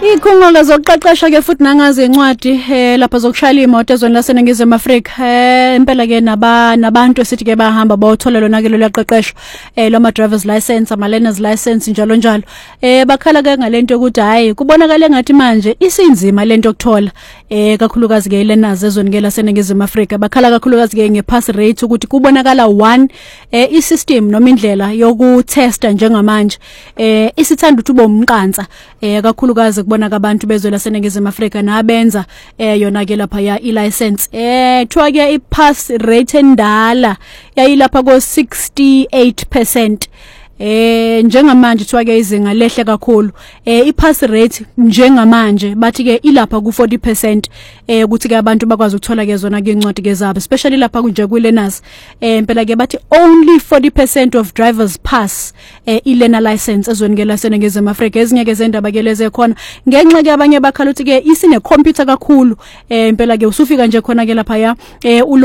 Ikhungo zokuqeqesha ke futhi nangazi incwadi lapha zokushayela imoto ezweni laseNingizimu Afrika impela ke nabantu esithi ke bahamba bawuthola lona ke loqeqesho loma driver's license ama learner's license njalo njalo bakhala ke ngalento ukuthi hayi kubonakala ngathi manje isinzima lento yokuthola kakhulukazi ke learners ezweni ke laseNingizimu Afrika bakhala kakhulukazi ke ngepass rate ukuthi kubonakala 1 isystem noma indlela yokutesta njengamanje isithanda ukuthi ube umqansa kakhulukazi kubona abantu bezwe laseNingizimu Afrika nabenza yona ke lapha ya i-license kuthiwa ke i-pass rate endala yayilapha ko 68%. Njengamanje kuthiwa ke izinga lehle kakhulu i-pass rate njengamanje bathi ke ilapha ku 40% ukuthi ke abantu bakwazi ukuthola ke zona ke incwadi ke zabo especially lapha kunje ku learners impela ke bathi only 40% of drivers pass i-learner license ezweni ke laseNingizimu Afrika. Ezinye ke zendaba ke leze khona ngenxa ke abanye bakhala ukuthi ke isine computer kakhulu impela ke usufika nje khona ke lapha ya